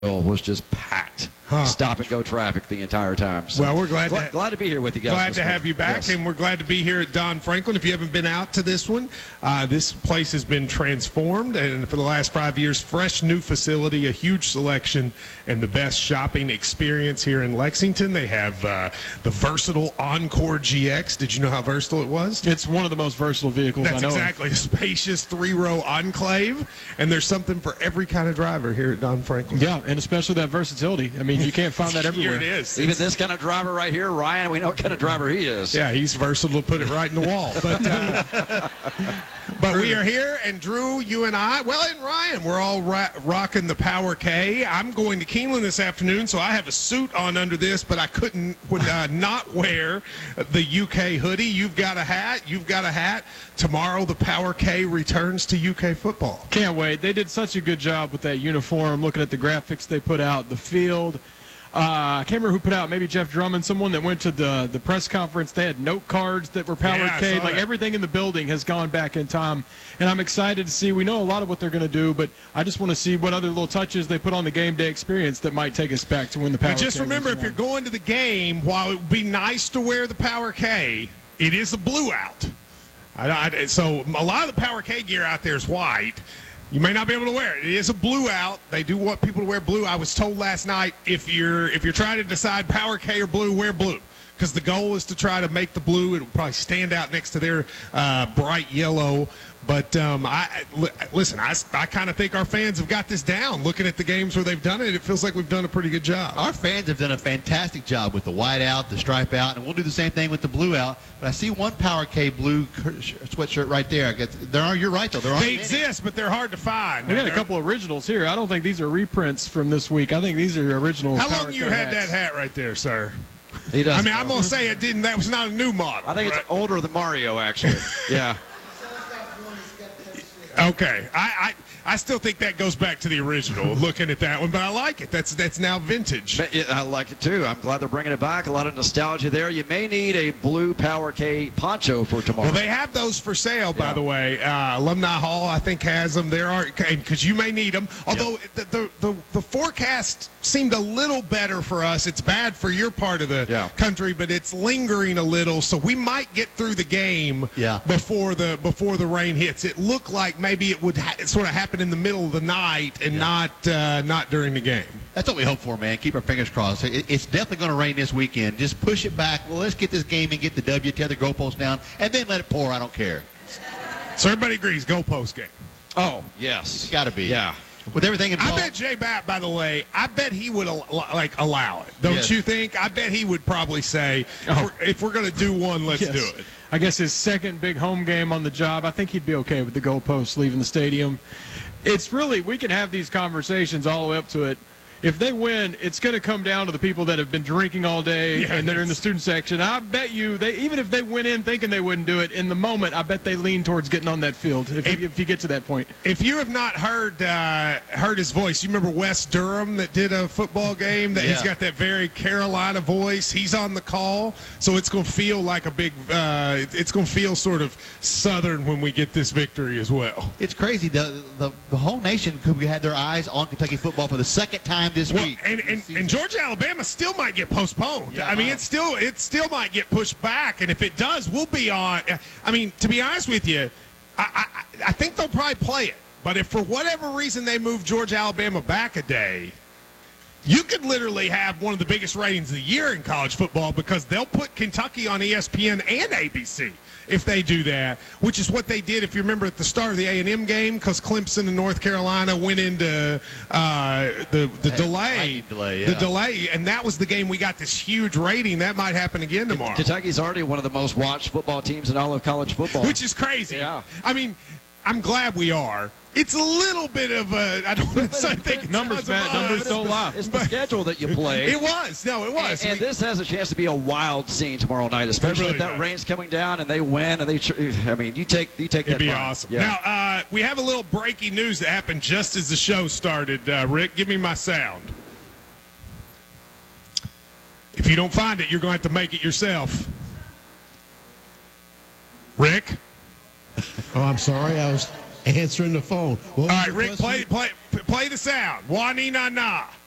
was just packed. Stop and go traffic the entire time. So well, we're glad to be here with you guys. Glad to have you back, yes. And we're glad to be here at Don Franklin. If you haven't been out to this one, this place has been transformed, and for the last 5 years, fresh new facility, a huge selection, and the best shopping experience here in Lexington. They have the versatile Encore GX. Did you know how versatile it was? It's one of the most versatile vehicles I know. That's exactly. A spacious 3-row Enclave, and there's something for every kind of driver here at Don Franklin. Yeah, and especially that versatility. I mean, you can't find that everywhere. Here it is. Even this kind of driver right here, Ryan, we know what kind of driver he is. Yeah, he's versatile to put it right in the wall. But we are here, and Drew, you and I, and Ryan, we're all rocking the Power K. I'm going to Keeneland this afternoon, so I have a suit on under this, but I would not wear the UK hoodie. You've got a hat. You've got a hat. Tomorrow, the Power K returns to UK football. Can't wait. They did such a good job with that uniform, looking at the graphics they put out, the field. I can't remember who put out, maybe Jeff Drummond, someone that went to the press conference. They had note cards that were Power K. Like everything in the building has gone back in time. And I'm excited to see. We know a lot of what they're going to do, but I just want to see what other little touches they put on the game day experience that might take us back to win the Power K. But just remember, if you're going to the game, while it would be nice to wear the Power K, it is a blue out. So a lot of the Power K gear out there is white. You may not be able to wear it. It is a blue out. They do want people to wear blue. I was told last night if you're trying to decide Power K or blue, wear blue, because the goal is to try to make the blue. It will probably stand out next to their bright yellow. But listen, I kind of think our fans have got this down. Looking at the games where they've done it, it feels like we've done a pretty good job. Our fans have done a fantastic job with the white out, the stripe out, and we'll do the same thing with the blue out. But I see one Power K blue sweatshirt right there. You're right, though. They exist, but they're hard to find. We got a couple originals here. I don't think these are reprints from this week. I think these are original. How long you had that hat right there, sir? He does. I mean, I'm going to say it didn't. That was not a new model. I think it's older than Mario, actually. Yeah. Okay, I still think that goes back to the original. Looking at that one, but I like it. That's now vintage. I like it too. I'm glad they're bringing it back. A lot of nostalgia there. You may need a blue Power K poncho for tomorrow. Well, they have those for sale, by the way. Alumni Hall, I think, has them. There are, because you may need them. Although the forecast seemed a little better for us. It's bad for your part of the country, but it's lingering a little. So we might get through the game before the rain hits. It looked like maybe it would sort of happen in the middle of the night and not during the game. That's what we hope for, man. Keep our fingers crossed. It's definitely going to rain this weekend. Just push it back. Well, let's get this game and get the W, tear the goalpost down, and then let it pour. I don't care. So everybody agrees, goalpost game. Oh, yes. It's got to be. Yeah. With everything involved. I bet Jay Batt, by the way, I bet he would allow it. Don't you think? I bet he would probably say, if we're going to do one, let's do it. I guess his second big home game on the job, I think he'd be okay with the goalposts leaving the stadium. It's really, we can have these conversations all the way up to it. If they win, it's going to come down to the people that have been drinking all day and that are in the student section. I bet you, even if they went in thinking they wouldn't do it, in the moment, I bet they lean towards getting on that field if you get to that point. If you have not heard his voice, you remember Wes Durham that did a football game? He's got that very Carolina voice. He's on the call, so it's going to feel like a big it's going to feel sort of Southern when we get this victory as well. It's crazy. The whole nation could have had their eyes on Kentucky football for the second time this week. And Georgia, Alabama still might get postponed. I mean, it still might get pushed back, and if it does, we'll be on. I mean, to be honest with you, I think they'll probably play it. But if for whatever reason they move Georgia, Alabama back a day, you could literally have one of the biggest ratings of the year in college football, because they'll put Kentucky on ESPN and ABC if they do that, which is what they did, if you remember, at the start of the A&M game, because Clemson and North Carolina went into the delay, and that was the game we got this huge rating. That might happen again tomorrow. Kentucky's already one of the most watched football teams in all of college football. Which is crazy. Yeah. I mean, I'm glad we are. It's a little bit of a, I don't want to think numbers don't lie. It's the schedule that you play. It was. And this has a chance to be a wild scene tomorrow night, especially if that rain's coming down and they win. And you take that. It'd be awesome. Yeah. Now, we have a little breaking news that happened just as the show started. Rick, give me my sound. If you don't find it, you're going to have to make it yourself. Rick? Oh, I'm sorry. I was answering the phone. All right, Rick, play the sound. Wa-ni-na-na.